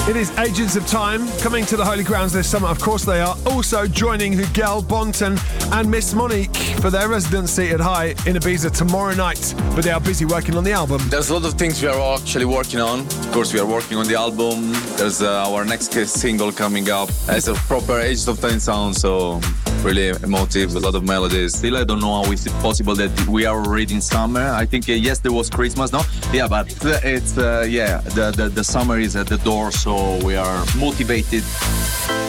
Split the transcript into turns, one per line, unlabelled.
It is Agents of Time coming to the Holy Grounds this summer. Of course they are. Also joining Hugel Bonton and Miss Monique for their residency at High in Ibiza tomorrow night. But they are busy working on the album.
There's a lot of things we are actually working on. Of course, we are working on the album. There's our next single coming up. It's a proper Agents of Time sound, so really emotive, a lot of melodies.
Still, I don't know how is it possible that we are already in summer. I think, yes, there was Christmas, no? Yeah, but it's, the summer is at the door, so we are motivated.